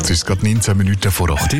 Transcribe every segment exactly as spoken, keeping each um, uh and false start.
Jetzt ist es gerade neunzehn Minuten vor acht.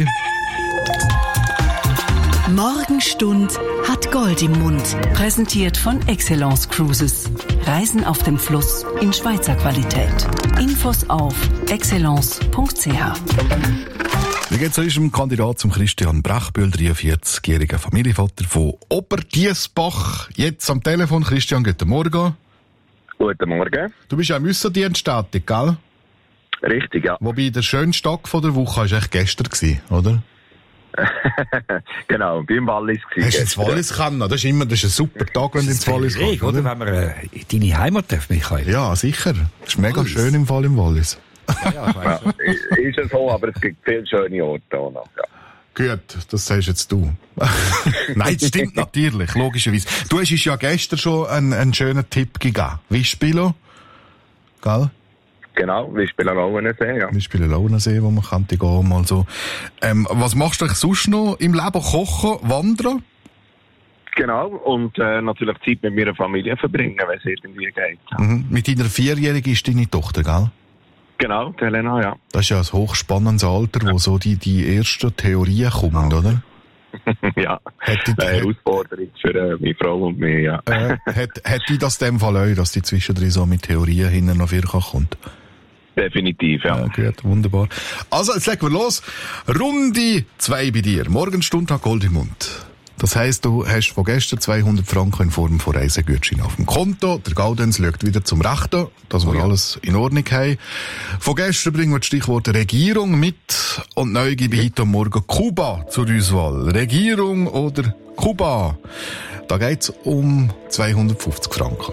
Morgenstund hat Gold im Mund. Präsentiert von Excellence Cruises. Reisen auf dem Fluss in Schweizer Qualität. Infos auf excellence punkt c h. Wie geht es unserem Kandidat zum Christian Brechbühl, dreiundvierzigjähriger Familienvater von Oberdiessbach? Jetzt am Telefon. Christian, guten Morgen. Guten Morgen. Du bist ja im Aussendienst tätig, gell? Richtig, ja. Wobei der schönste Tag von der Woche war eigentlich gestern gewesen, oder? Genau, beim Wallis gewesen. Hast du ins Wallis können? Das ist immer, das ist ein super Tag, wenn du ins Wallis kommst, oder? Wenn man äh, in deine Heimat darf, Michael. Ja, sicher. Das ist mega Wallis. Schön im Fall im Wallis. Ja, ja, ist es so, aber es gibt viele schöne Orte auch noch, ja. Gut, das sagst jetzt du. Nein, das stimmt natürlich, logischerweise. Du hast uns ja gestern schon einen, einen schönen Tipp gegeben. Wispilo, gell? Genau, wir spielen Launernsee, ja. Wir spielen Launernsee, wo man könnte gehen, mal so. Ähm, was machst du eigentlich sonst noch im Leben? Kochen, wandern? Genau, und äh, natürlich Zeit mit meiner Familie verbringen, wenn es irgendwie geht. Mhm. Mit deiner Vierjährigen ist deine Tochter, gell? Genau, die Helena, ja. Das ist ja ein hochspannendes Alter, wo so die, die ersten Theorien kommen, oder? Ja, hätte die, eine Herausforderung für äh, meine Frau und mich, ja. Äh, hätte, hätte das in dem Fall auch, dass die zwischendrin so mit Theorien hinten noch viel kommt? Definitiv, ja. Ja, gut, wunderbar. Also, jetzt legen wir los. Runde zwei bei dir. Morgenstund hat Gold im Mund. Das heisst, du hast von gestern zweihundert Franken in Form von Reisegutschein auf dem Konto. Der Gaudenz schaut wieder zum Rechten, dass wir oh ja. alles in Ordnung haben. Von gestern bringen wir das Stichwort Regierung mit und neu gebe ich heute Morgen Kuba zur Auswahl. Regierung oder Kuba? Da geht's um zweihundertfünfzig Franken.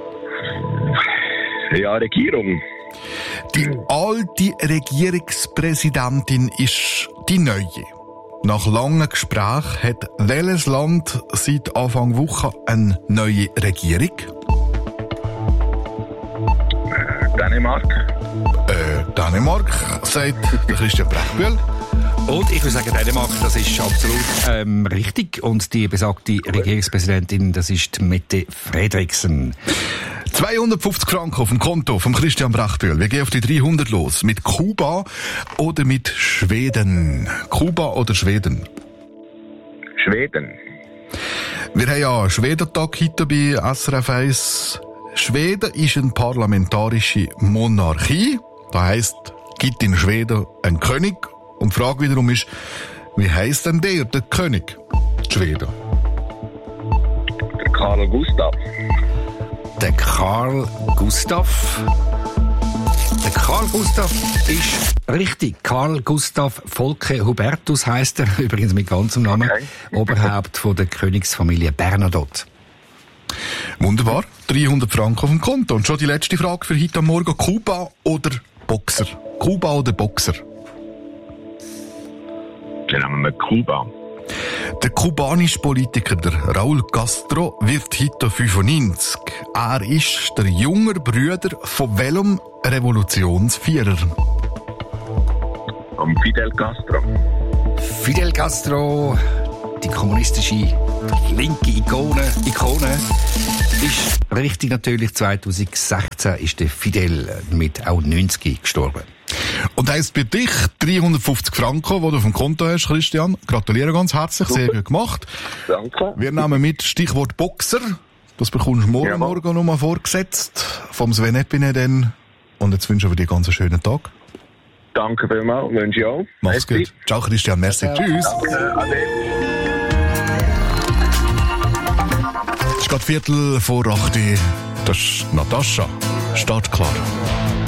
Ja, Regierung. Die alte Regierungspräsidentin ist die neue. Nach langen Gesprächen hat welches Land seit Anfang Woche eine neue Regierung? Äh, Dänemark. Äh, Dänemark, sagt der Christian Brechbühl. Und ich würde sagen, Dänemark, das ist absolut ähm, richtig. Und die besagte Regierungspräsidentin, das ist Mette Frederiksen. zweihundertfünfzig Franken auf dem Konto von Christian Brechbühl. Wir gehen auf die dreihundert los. Mit Kuba oder mit Schweden? Kuba oder Schweden? Schweden. Wir haben ja Schwedentag heute bei S R F eins. Schweden ist eine parlamentarische Monarchie. Das heisst, gibt in Schweden einen König. Und die Frage wiederum ist, wie heisst denn der, der König? Die Schweden. Der Karl Gustav. Der Karl Gustav. Der Karl Gustav ist richtig. Karl Gustav Volke Hubertus heisst er, übrigens mit ganzem Namen. Okay. Oberhaupt von der Königsfamilie Bernadotte. Wunderbar. dreihundert Franken auf dem Konto. Und schon die letzte Frage für heute Morgen. Kuba oder Boxer? Kuba oder Boxer? Dann haben wir Kuba. Der kubanische Politiker, der Raúl Castro, wird heute fünfundneunzig. Er ist der junge Bruder von welchem Revolutionsführer? Von Fidel Castro. Fidel Castro, die kommunistische, die linke Ikone, Ikone, ist richtig natürlich. zweitausendsechzehn ist der Fidel mit auch neunzig gestorben. Und heisst bei dich dreihundertfünfzig Franken, die du auf dem Konto hast, Christian. Gratuliere ganz herzlich, sehr gut gemacht. Danke. Wir nehmen mit Stichwort Boxer. Das bekommst du morgen, ja, morgen nochmal vorgesetzt. Vom Sven Epine dann. Und jetzt wünschen wir dir ganz einen schönen Tag. Danke vielmals, wünsche ich auch. Mach's merci. Gut. Ciao Christian, merci. Ja. Tschüss. Danke, ade. Es ist gerade Viertel vor acht. Das ist Natascha. Startklar.